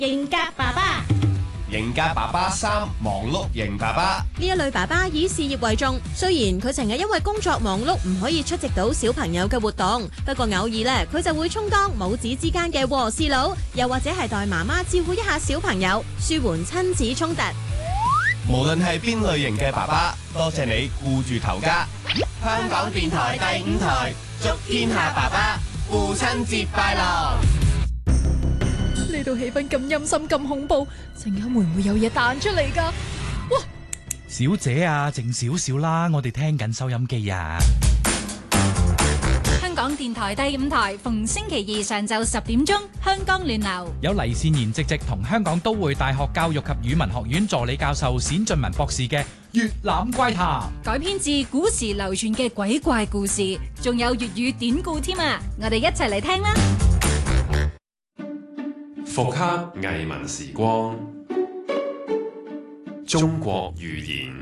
型格爸爸。 型格爸爸3，忙碌型爸爸。 呢一類爸爸以事業為重，雖然佢成日因為工作忙碌唔可以出席到小朋友嘅活動，不過偶爾咧佢就會充當母子之間嘅和事佬，又或者係代媽媽照顧一下小朋友，舒緩親子衝突。 無論係邊類型嘅爸爸，多謝你顧住頭家。香港電台第5台，祝天下爸爸父親節快樂。 呢度氣氛咁陰森咁恐怖，陣間會唔會有嘢彈出嚟㗎？哇！ 小姐啊，靜少少啦，我哋聽緊收音機啊。 香港電台第5台，逢星期二上晝10點鐘，香港聯流有黎善賢直同香港都會大學教育及語文學院助理教授冼俊文博士嘅《粵覽怪談》， 改編自古時流傳嘅鬼怪故事，仲有粵語典故添啊！我哋一齊嚟聽啦！ 復刻藝文時光，中國寓言。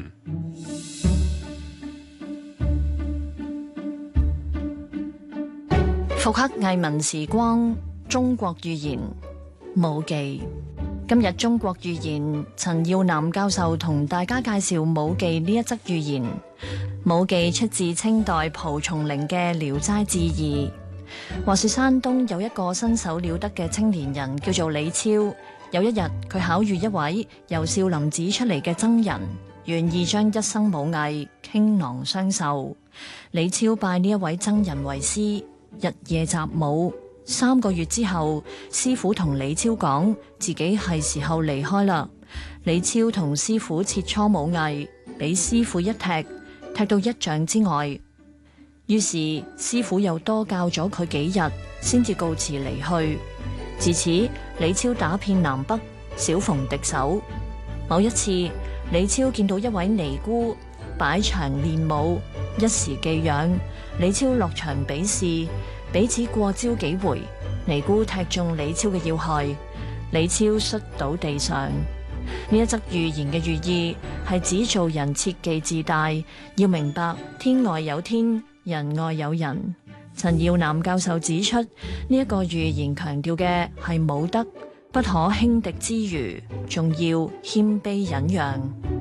復刻藝文時光，中國寓言。武技。今日中國寓言，陳耀南教授同大家介紹武技呢一則寓言。武技出自清代蒲松齡嘅《聊齋志異》。話說山東有一個身手了得嘅青年人，叫做李超。有一日，佢巧遇一位由少林寺出嚟嘅僧人，願意將一生武藝傾囊相授。李超拜呢一位僧人為師，日夜習武。3個月之後，師傅同李超講自己係時候離開啦。李超同師傅切磋武藝，俾師傅一踢，踢到1丈之外。於是師傅又多教咗佢幾日，先至告辭離去。自此，李超打遍南北，少逢敵手。某一次，李超見到一位尼姑擺場練武，一時技癢，李超落場比試，彼此過招幾回，尼姑踢中李超嘅要害，李超摔倒地上。呢一則寓言嘅寓意係指做人切忌自大，要明白天外有天，人外有人。陳耀南教授指出，呢一個寓言強調嘅係武德，不可輕敵之餘，仲要謙卑忍讓。